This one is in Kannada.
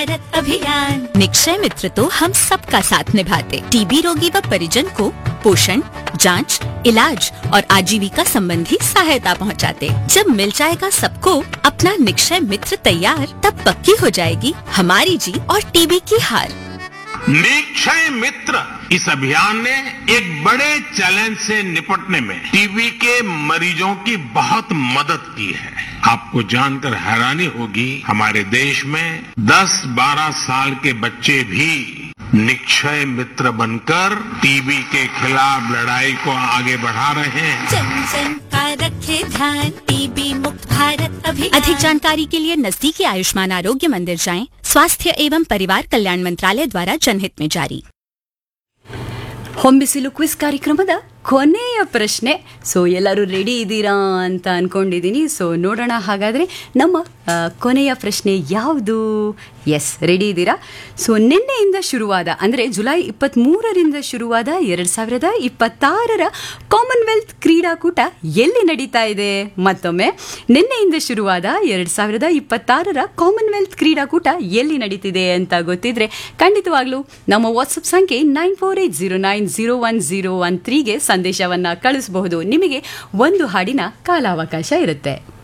भारत अभियान। निक्षय मित्र तो हम सबका साथ निभाते, टीबी रोगी व परिजन को पोषण, जांच, इलाज और आजीविका संबंधी सहायता पहुंचाते। जब मिल जाएगा सबको अपना निक्षय मित्र तैयार, तब पक्की हो जाएगी हमारी जीत और टीबी की हार। निक्षय मित्र इस अभियान ने एक बड़े चैलेंज से निपटने में टीबी के मरीजों की बहुत मदद की है। आपको जानकर हैरानी होगी, हमारे देश में 10-12 साल के बच्चे भी निक्षय मित्र बनकर टीबी के खिलाफ लड़ाई को आगे बढ़ा रहे हैं। जन जन का रखे ध्यान, टीबी मुक्त भारत अभियान। अधिक जानकारी के लिए नजदीकी आयुष्मान आरोग्य मंदिर जाएं। स्वास्थ्य एवं परिवार कल्याण मंत्रालय द्वारा जनहित में जारी। ಹೊಂಬಿಸಿಲು ಕ್ವಿಸ್ ಕಾರ್ಯಕ್ರಮದ ಕೊನೆಯ ಪ್ರಶ್ನೆ. ಸೊ ಎಲ್ಲರೂ ರೆಡಿ ಇದ್ದೀರಾ ಅಂತ ಅನ್ಕೊಂಡಿದ್ದೀನಿ. ಸೊ ನೋಡೋಣ ಹಾಗಾದರೆ ನಮ್ಮ ಕೊನೆಯ ಪ್ರಶ್ನೆ ಯಾವುದು. ಎಸ್, ರೆಡಿ ಇದ್ದೀರಾ? ಸೊ ನಿನ್ನೆಯಿಂದ ಶುರುವಾದ, ಅಂದರೆ ಜುಲೈ 23ರಿಂದ ಶುರುವಾದ 2026ರ ಕಾಮನ್ವೆಲ್ತ್ ಕ್ರೀಡಾಕೂಟ ಎಲ್ಲಿ ನಡೀತಾ ಇದೆ? ಮತ್ತೊಮ್ಮೆ, ನಿನ್ನೆಯಿಂದ ಶುರುವಾದ 2026ರ ಕಾಮನ್ವೆಲ್ತ್ ಕ್ರೀಡಾಕೂಟ ಎಲ್ಲಿ ನಡೀತಿದೆ ಅಂತ ಗೊತ್ತಿದ್ರೆ ಖಂಡಿತವಾಗ್ಲೂ ನಮ್ಮ ವಾಟ್ಸಪ್ ಸಂಖ್ಯೆ 9480901013ಗೆ ಸಂದೇಶವನ್ನ ಕಳಿಸಬಹುದು. ನಿಮಗೆ ಒಂದು ಹಾಡಿನ ಕಾಲಾವಕಾಶ ಇರುತ್ತೆ.